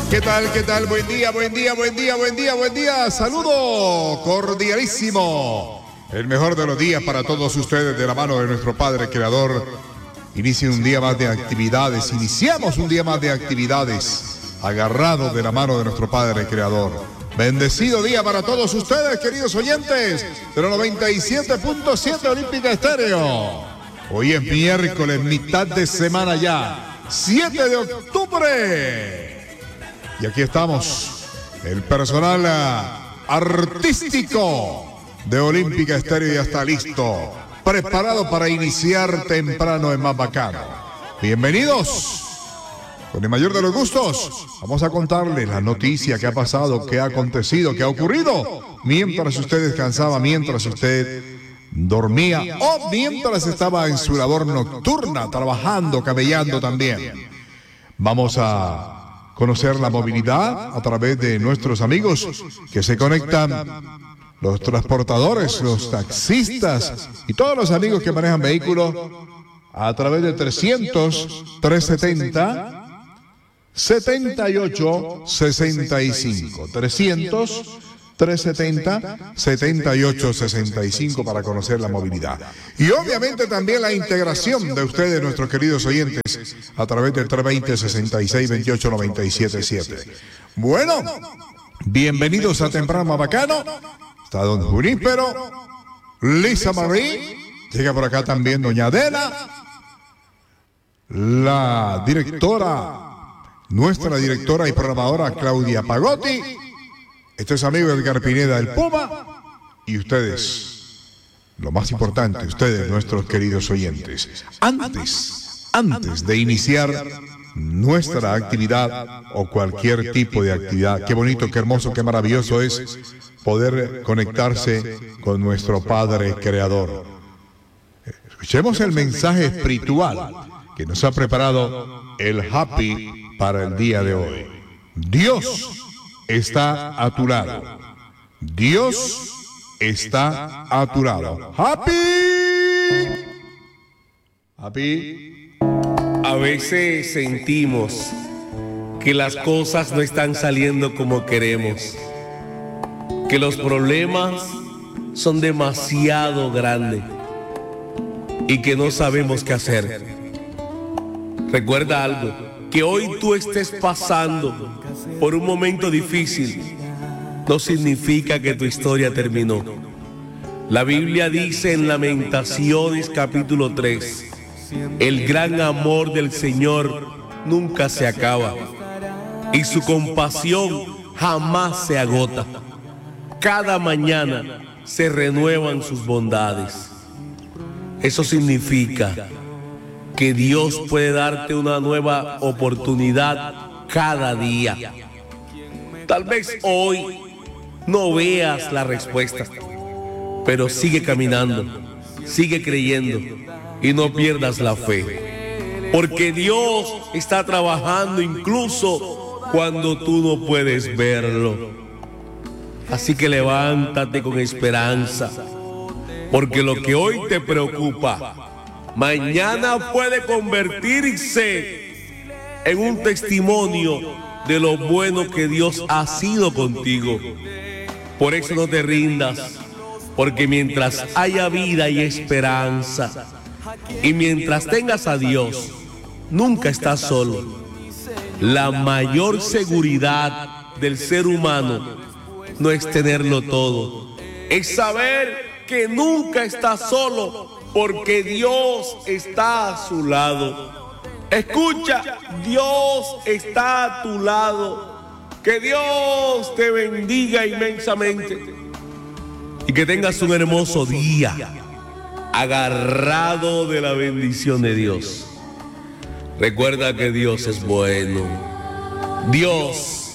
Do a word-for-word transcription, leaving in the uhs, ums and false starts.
¿Qué tal? ¿Qué tal? Buen día, buen día, buen día, buen día, buen día. Saludo cordialísimo. El mejor de los días para todos ustedes de la mano de nuestro Padre Creador. Inicia un día más de actividades. Iniciamos un día más de actividades. Agarrado de la mano de nuestro Padre Creador. Bendecido día para todos ustedes, queridos oyentes de los noventa y siete punto siete Olímpica Estéreo. Hoy es miércoles, mitad de semana ya. siete de octubre. Y aquí estamos, el personal artístico de Olímpica Estéreo ya está listo, preparado para iniciar temprano en Más Bacano. Bienvenidos, con el mayor de los gustos, vamos a contarles la noticia que ha pasado, que ha acontecido, que ha ocurrido, mientras usted descansaba, mientras usted dormía o mientras estaba en su labor nocturna, trabajando, camellando también. Vamos a conocer la movilidad a través de nuestros amigos que se conectan, los transportadores, los taxistas y todos los amigos que manejan vehículos a través de trescientos, trescientos setenta, setenta y ocho sesenta y cinco. trescientos, trescientos setenta, setenta y ocho sesenta y cinco para conocer la movilidad. Y obviamente también la integración de ustedes, nuestros queridos oyentes, a través del tres veinte, sesenta y seis, veintiocho, noventa y siete, siete. Bueno, bienvenidos a Temprano Bacano. Está don Junípero, Lisa Marie, llega por acá también doña Adela, la directora, nuestra directora y programadora Claudia Pagotti. Este es amigo Edgar Pineda del Puma. Y ustedes, lo más importante, ustedes, nuestros queridos oyentes. Antes, antes de iniciar nuestra actividad o cualquier tipo de actividad, qué bonito, qué hermoso, qué maravilloso es poder conectarse con nuestro Padre Creador. Escuchemos el mensaje espiritual que nos ha preparado el Happy para el día de hoy. Dios está a tu lado. Dios está a tu lado. Happy. Happy. A veces sentimos que las cosas no están saliendo como queremos, que los problemas son demasiado grandes y que no sabemos qué hacer. Recuerda algo, que hoy tú estés pasando por un momento difícil no significa que tu historia terminó. La Biblia dice en Lamentaciones capítulo tres, el gran amor del Señor nunca se acaba y su compasión jamás se agota. Cada mañana se renuevan sus bondades. Eso significa que Dios puede darte una nueva oportunidad cada día. Tal vez hoy no veas la respuesta, pero sigue caminando, sigue creyendo y no pierdas la fe, porque Dios está trabajando incluso cuando tú no puedes verlo. Así que levántate con esperanza, porque lo que hoy te preocupa, mañana puede convertirse en un testimonio de lo bueno que Dios ha sido contigo. Por eso no te rindas, porque mientras haya vida y esperanza, y mientras tengas a Dios, nunca estás solo. La mayor seguridad del ser humano no es tenerlo todo, es saber que nunca estás solo, porque Dios está a su lado. Escucha, Dios está a tu lado. Que Dios te bendiga inmensamente y que tengas un hermoso día agarrado de la bendición de Dios. Recuerda que Dios es bueno. Dios